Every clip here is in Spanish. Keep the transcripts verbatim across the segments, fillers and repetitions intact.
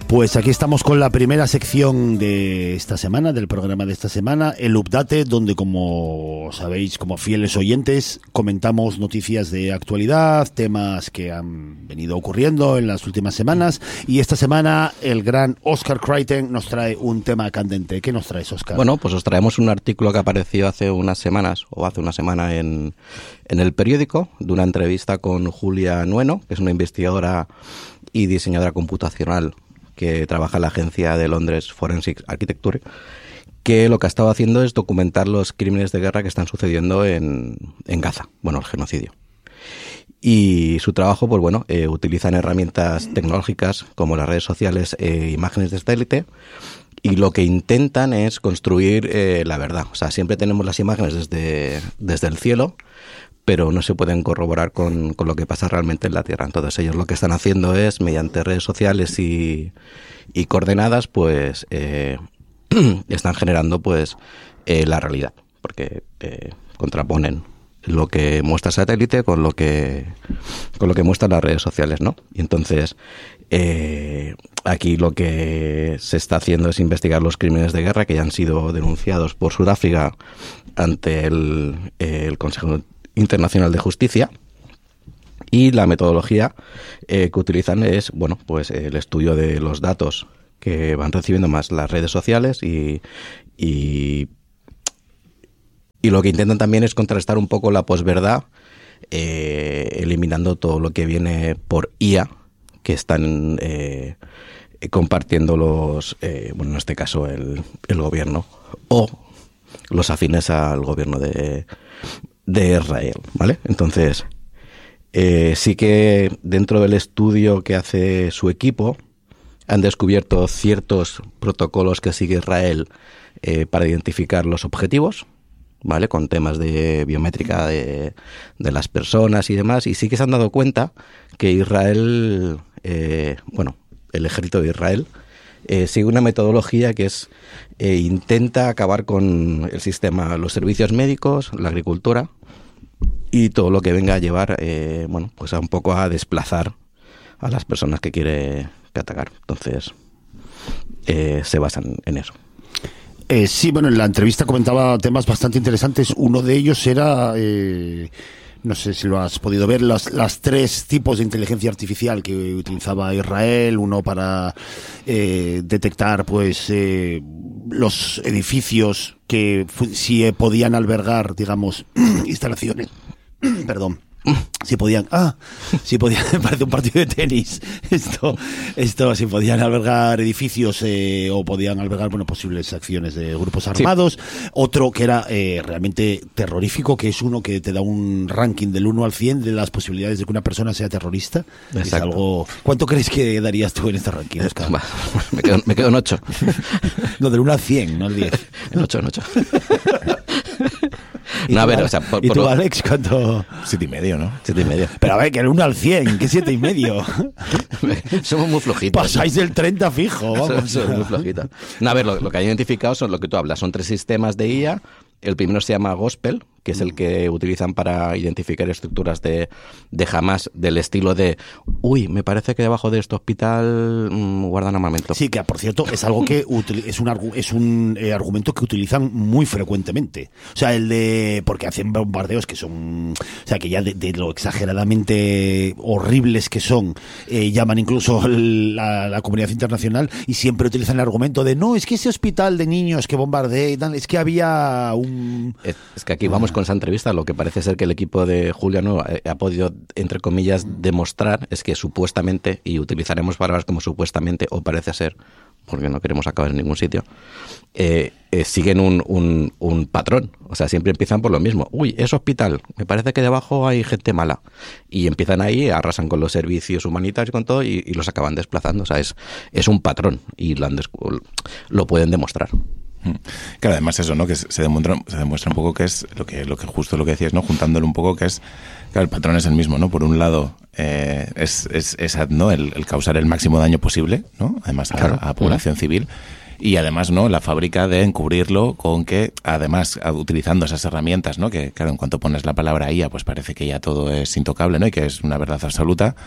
Pues aquí estamos con la primera sección de esta semana, del programa de esta semana, el Update, donde, como sabéis, como fieles oyentes, comentamos noticias de actualidad, temas que han venido ocurriendo en las últimas semanas, y esta semana el gran Oscar Crichton nos trae un tema candente. ¿Qué nos traes, Oscar? Bueno, pues os traemos un artículo que apareció hace unas semanas, o hace una semana en, en el periódico, de una entrevista con Julia Nueno, que es una investigadora y diseñadora computacional que trabaja en la agencia de Londres Forensic Architecture, que lo que ha estado haciendo es documentar los crímenes de guerra que están sucediendo en, en Gaza, bueno, el genocidio. Y su trabajo, pues bueno, eh, utilizan herramientas tecnológicas como las redes sociales e imágenes de satélite, y lo que intentan es construir eh, la verdad. O sea, siempre tenemos las imágenes desde, desde el cielo, pero no se pueden corroborar con, con lo que pasa realmente en la Tierra. Entonces ellos lo que están haciendo es, mediante redes sociales y, y coordenadas, pues eh, están generando pues eh, la realidad, porque eh, contraponen lo que muestra el satélite con lo que con lo que muestran las redes sociales, ¿no? Y entonces eh, aquí lo que se está haciendo es investigar los crímenes de guerra que ya han sido denunciados por Sudáfrica ante el, el Consejo Internacional de Justicia, y la metodología eh, que utilizan es, bueno, pues el estudio de los datos que van recibiendo más las redes sociales y, y, y lo que intentan también es contrastar un poco la posverdad, eh, eliminando todo lo que viene por I A que están eh, compartiendo los, eh, bueno, en este caso el, el gobierno o los afines al gobierno de de Israel, ¿vale? Entonces, eh, sí que dentro del estudio que hace su equipo han descubierto ciertos protocolos que sigue Israel eh, para identificar los objetivos, ¿vale? Con temas de biométrica de, de las personas y demás, y sí que se han dado cuenta que Israel, eh, bueno, el ejército de Israel, eh, sigue una metodología que es, eh, intenta acabar con el sistema, los servicios médicos, la agricultura, y todo lo que venga a llevar, eh, bueno, pues a un poco a desplazar a las personas que quiere que atacar. Entonces, eh, se basan en eso. Eh, sí, bueno, en la entrevista comentaba temas bastante interesantes. Uno de ellos era, eh, no sé si lo has podido ver, las, las tres tipos de inteligencia artificial que utilizaba Israel. Uno para eh, detectar, pues, eh, los edificios que si podían albergar, digamos, instalaciones. Perdón. Si podían, ah, si podían, me parece un partido de tenis. Esto, esto, si podían albergar edificios eh, o podían albergar, bueno, posibles acciones de grupos armados. Sí. Otro que era eh, realmente terrorífico, que es uno que te da un ranking del uno al cien de las posibilidades de que una persona sea terrorista. Es algo. ¿Cuánto crees que darías tú en este ranking, Oscar? Me quedo, me quedo en ocho. No, del uno al cien, no al diez. En ocho, en ocho. No, a ver, o sea, por, ¿y tú, por... Alex, cuánto? Siete y medio, ¿no? Siete y medio. Pero a ver, que el uno al cien, ¿qué siete y medio? Somos muy flojitos. Pasáis del treinta fijo, vamos. Somos muy flojitos. No, a ver, lo, lo que hay identificado son lo que tú hablas. Son tres sistemas de I A. El primero se llama Gospel, que es el que utilizan para identificar estructuras de, de Hamas, del estilo de, uy, me parece que debajo de este hospital mmm, guardan armamento. Sí, que por cierto es algo que es un, es un eh, argumento que utilizan muy frecuentemente. O sea, el de, porque hacen bombardeos que son, o sea, que ya de, de lo exageradamente horribles que son, eh, llaman incluso la, la comunidad internacional, y siempre utilizan el argumento de, no, es que ese hospital de niños que bombardeé y tal, es que había un... Es, es que aquí vamos con esa entrevista, lo que parece ser que el equipo de Julia no ha, ha podido, entre comillas, demostrar es que supuestamente, y utilizaremos palabras como supuestamente o parece ser, porque no queremos acabar en ningún sitio, eh, eh, siguen un, un, un patrón. O sea, siempre empiezan por lo mismo. Uy, es hospital, me parece que debajo hay gente mala. Y empiezan ahí, arrasan con los servicios humanitarios y con todo, y, y los acaban desplazando. O sea, es, es un patrón y lo, han des- lo pueden demostrar. Claro, además eso, ¿no? Que se demuestra, se demuestra un poco que es lo que, lo que justo lo que decías, ¿no? Juntándolo un poco, que es, claro, el patrón es el mismo, ¿no? Por un lado, eh, es, es, es ¿no? el, el causar el máximo daño posible, ¿no? Además a, claro. a población uh-huh. civil. Y además, ¿no? La fábrica de encubrirlo con que, además, utilizando esas herramientas, ¿no? Que, claro, en cuanto pones la palabra I A, pues parece que ya todo es intocable, ¿no? Y que es una verdad absoluta.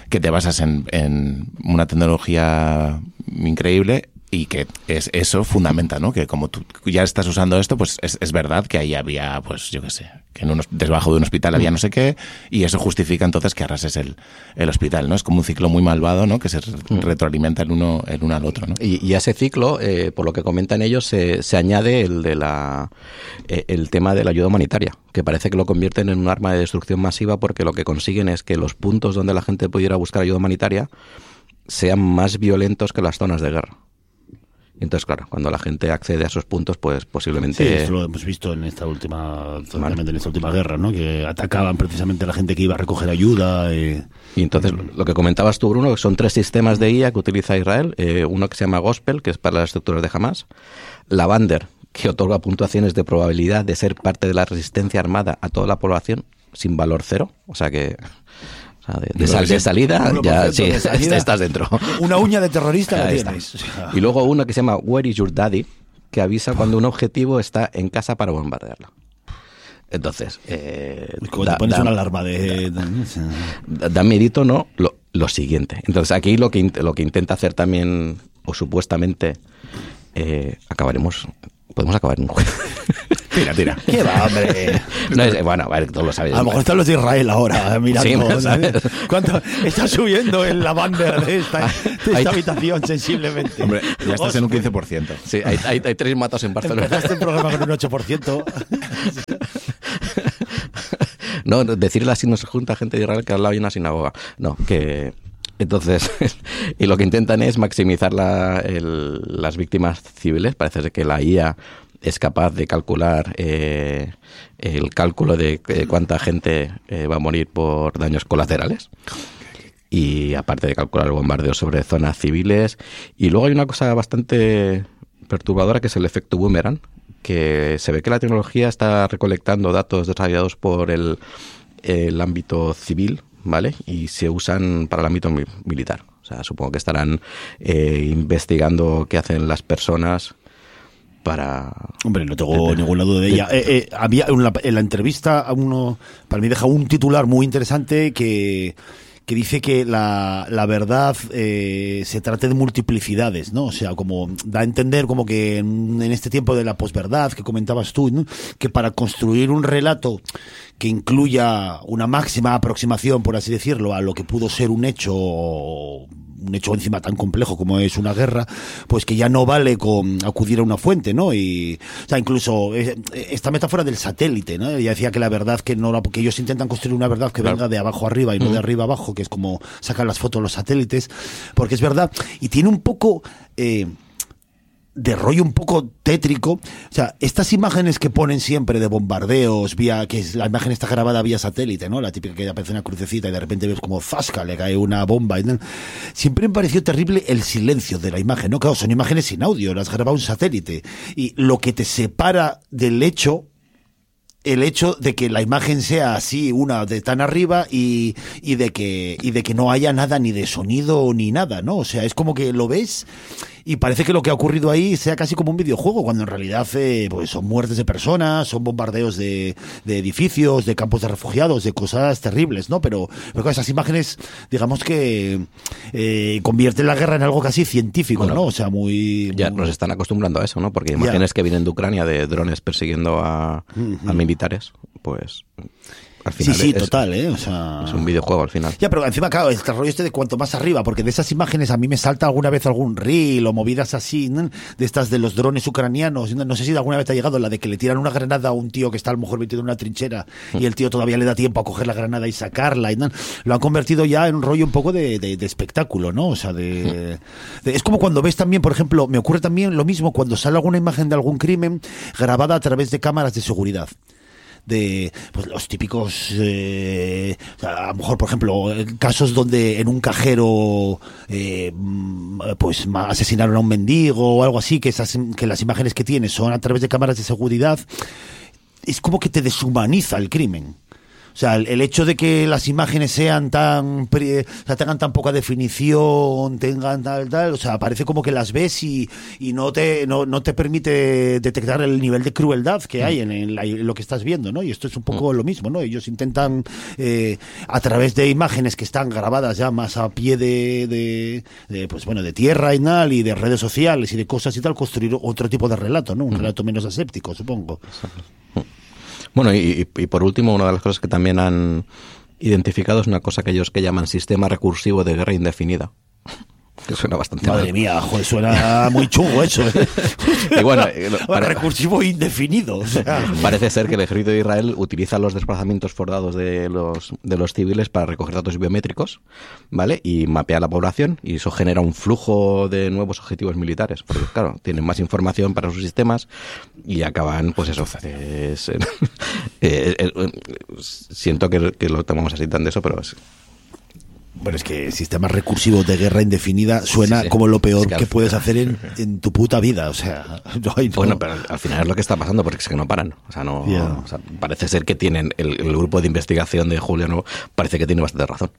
que te basas en, en una tecnología increíble y que es eso fundamenta, ¿no? Que como tú ya estás usando esto, pues es, es verdad que ahí había, pues yo qué sé, que en unos, debajo de un hospital había no sé qué, y eso justifica entonces que arrases el, el hospital, ¿no? Es como un ciclo muy malvado, ¿no? Que se retroalimenta el uno, el uno al otro, ¿no? Y, y a ese ciclo, eh, por lo que comentan ellos, se, se añade el de la eh, el tema de la ayuda humanitaria, que parece que lo convierten en un arma de destrucción masiva, porque lo que consiguen es que los puntos donde la gente pudiera buscar ayuda humanitaria sean más violentos que las zonas de guerra. Entonces, claro, cuando la gente accede a esos puntos, pues posiblemente... Sí, esto lo hemos visto en esta última vale. en esta última guerra, ¿no? Que atacaban precisamente a la gente que iba a recoger ayuda. Eh. Y entonces, lo que comentabas tú, Bruno, son tres sistemas de I A que utiliza Israel. Eh, uno que se llama Gospel, que es para las estructuras de Hamas. Lavander, que otorga puntuaciones de probabilidad de ser parte de la resistencia armada a toda la población sin valor cero. O sea que... De, de, sal, de salida, ya sí, de salida, estás dentro. Una uña de terrorista la tienes. Y luego uno que se llama Where is your daddy, que avisa cuando un objetivo está en casa para bombardearlo. Entonces, eh, como da, te pones da, una alarma de... Da, da miedito, ¿no? Lo, lo siguiente. Entonces, aquí lo que, lo que intenta hacer también, o supuestamente, eh, acabaremos... Podemos acabar en un juego. Tira, tira. ¿Qué va, hombre? No es, bueno, a ver, todos lo sabéis. A lo mejor están los de Israel ahora mirando. Sí, ¿Cuánto está subiendo en la banda de esta, de esta habitación sensiblemente? Hombre, ya estás en un quince por ciento. Sí, hay, hay, hay tres matos en Barcelona. Empezaste el programa con un ocho por ciento. No, decirle así no se junta gente de Israel que al lado hay una sinagoga. No, que... Entonces, y lo que intentan es maximizar la, el, las víctimas civiles. Parece ser que la I A es capaz de calcular eh, el cálculo de eh, cuánta gente eh, va a morir por daños colaterales. Y aparte de calcular el bombardeo sobre zonas civiles. Y luego hay una cosa bastante perturbadora que es el efecto boomerang, que se ve que la tecnología está recolectando datos desarrollados por el, el ámbito civil, ¿vale? Y se usan para el ámbito mi- militar. O sea, supongo que estarán eh, investigando qué hacen las personas para... Hombre, no tengo ningún lado de ella. Eh, eh, había en la, en la entrevista a uno, para mí deja un titular muy interesante que... que dice que la, la verdad eh, se trata de multiplicidades, ¿no? O sea, como da a entender como que en, en este tiempo de la posverdad que comentabas tú, ¿no? Que para construir un relato que incluya una máxima aproximación, por así decirlo, a lo que pudo ser un hecho, un hecho encima tan complejo como es una guerra, pues que ya no vale con acudir a una fuente, ¿no? Y, o sea, incluso esta metáfora del satélite, ¿no? Ella decía que la verdad que no, porque ellos intentan construir una verdad que claro. venga de abajo arriba y no de arriba abajo, que es como sacan las fotos los satélites, porque es verdad, y tiene un poco... Eh, de rollo un poco tétrico. O sea, estas imágenes que ponen siempre de bombardeos, vía que es, la imagen está grabada vía satélite, ¿no? La típica que aparece una crucecita y de repente ves como zasca, le cae una bomba. Y, ¿no? Siempre me pareció terrible el silencio de la imagen, ¿no? Claro, son imágenes sin audio, las graba un satélite. Y lo que te separa del hecho... el hecho de que la imagen sea así, una de tan arriba y, y de que y de que no haya nada ni de sonido ni nada, ¿no? O sea, es como que lo ves y parece que lo que ha ocurrido ahí sea casi como un videojuego, cuando en realidad eh, pues son muertes de personas, son bombardeos de, de edificios, de campos de refugiados, de cosas terribles, ¿no? Pero, pero con esas imágenes, digamos que eh, convierten la guerra en algo casi científico, bueno, ¿no? O sea, muy... Ya muy... nos están acostumbrando a eso, ¿no? Porque imágenes ya. que vienen de Ucrania de drones persiguiendo a, uh-huh. a militares, pues... Al final sí, sí, es, total, ¿eh? O sea... es un videojuego al final. Ya, pero encima, claro, el rollo este de cuanto más arriba, porque de esas imágenes a mí me salta alguna vez algún reel o movidas así, ¿no? De estas de los drones ucranianos. No sé si alguna vez te ha llegado la de que le tiran una granada a un tío que está a lo mejor metido en una trinchera y el tío todavía le da tiempo a coger la granada y sacarla. Y, ¿no? Lo han convertido ya en un rollo un poco de, de, de espectáculo, ¿no? O sea, de, de... Es como cuando ves también, por ejemplo, me ocurre también lo mismo cuando sale alguna imagen de algún crimen grabada a través de cámaras de seguridad. De pues los típicos eh, o sea, a lo mejor por ejemplo casos donde en un cajero eh, pues asesinaron a un mendigo o algo así, que esas que las imágenes que tienes son a través de cámaras de seguridad, es como que te deshumaniza el crimen. O sea, el, el hecho de que las imágenes sean tan, pre, o sea, tengan tan poca definición, tengan tal, tal, o sea, parece como que las ves y, y no te no, no te permite detectar el nivel de crueldad que hay en, en, la, en lo que estás viendo, ¿no? Y esto es un poco lo mismo, ¿no? Ellos intentan, eh, a través de imágenes que están grabadas ya más a pie de, de, de pues bueno, de tierra y tal, y de redes sociales y de cosas y tal, construir otro tipo de relato, ¿no? Un relato menos aséptico, supongo. Bueno, y, y por último, una de las cosas que también han identificado es una cosa que ellos que llaman sistema recursivo de guerra indefinida. Que suena bastante Madre mal. mía, joder, suena muy chungo eso, ¿eh? Y bueno, para, recursivo indefinido. O sea. Parece ser que el ejército de Israel utiliza los desplazamientos forzados de los de los civiles para recoger datos biométricos, ¿vale? Y mapea la población, y eso genera un flujo de nuevos objetivos militares, porque claro, tienen más información para sus sistemas y acaban, pues eso, es, eh, eh, eh, siento que, que lo tomamos así tan de eso, pero es... Bueno, es que sistemas recursivos de guerra indefinida suena sí, sí. como lo peor es que, que puedes hacer en, en tu puta vida. O sea, no hay, no. Bueno, pero al final es lo que está pasando, porque es que no paran. O sea, no, yeah. o sea, parece ser que tienen el, el grupo de investigación de Julio Nuevo, parece que tiene bastante razón.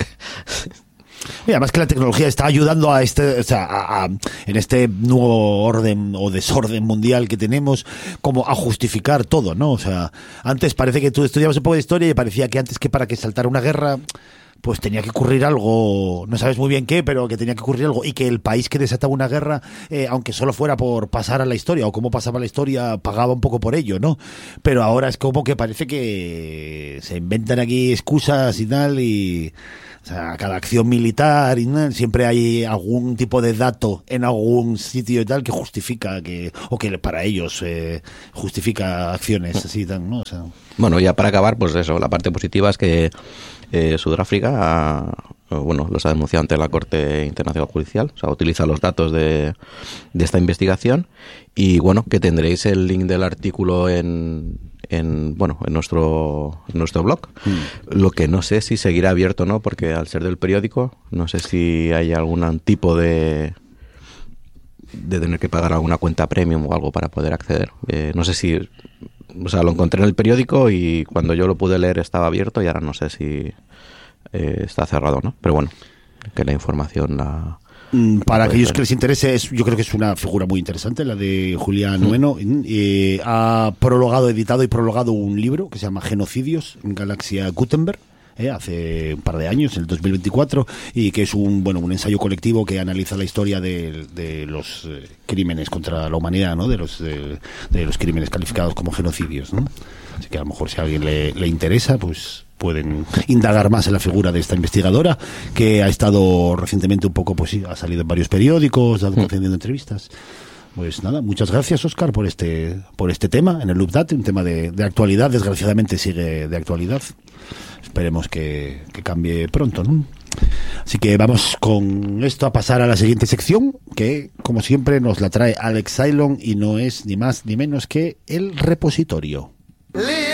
Y además que la tecnología está ayudando a este, o sea, a, a, en este nuevo orden o desorden mundial que tenemos, como a justificar todo, ¿no? O sea, antes parece que tú estudiabas un poco de historia y parecía que antes que para que saltara una guerra, pues tenía que ocurrir algo, no sabes muy bien qué, pero que tenía que ocurrir algo, y que el país que desataba una guerra, eh, aunque solo fuera por pasar a la historia, o cómo pasaba la historia, pagaba un poco por ello, ¿no? Pero ahora es como que parece que se inventan aquí excusas y tal, y... O sea, cada acción militar y ¿no? siempre hay algún tipo de dato en algún sitio y tal que justifica que o que para ellos eh, justifica acciones así tal, ¿no? O sea. Bueno, ya para acabar, pues eso, la parte positiva es que eh, Sudáfrica ha, bueno, los ha denunciado ante la Corte Internacional Judicial, o sea, utiliza los datos de, de esta investigación, y bueno, que tendréis el link del artículo en en bueno en nuestro en nuestro blog. Mm. Lo que no sé si seguirá abierto o no, porque al ser del periódico no sé si hay algún tipo de de tener que pagar alguna cuenta premium o algo para poder acceder. Eh, no sé si, o sea, lo encontré en el periódico y cuando yo lo pude leer estaba abierto, y ahora no sé si eh, está cerrado, ¿no? Pero bueno, que la información la Para aquellos que les interese, es, yo creo que es una figura muy interesante, la de Julián Nueno. Eh, ha prologado, editado y prologado un libro que se llama Genocidios en Galaxia Gutenberg, eh, hace un par de años, en el dos mil veinticuatro, y que es un bueno un ensayo colectivo que analiza la historia de, de los eh, crímenes contra la humanidad, ¿no? De los de, de los crímenes calificados como genocidios, ¿no? Así que a lo mejor si a alguien le, le interesa, pues pueden indagar más en la figura de esta investigadora, que ha estado recientemente un poco, pues sí, ha salido en varios periódicos, ha dado concediendo entrevistas. Pues nada, muchas gracias, Óscar, por este por este tema en el Update, un tema de, de actualidad, desgraciadamente sigue de actualidad. Esperemos que, que cambie pronto, ¿no? Así que vamos con esto a pasar a la siguiente sección, que como siempre nos la trae Alex Cylon, y no es ni más ni menos que el repositorio.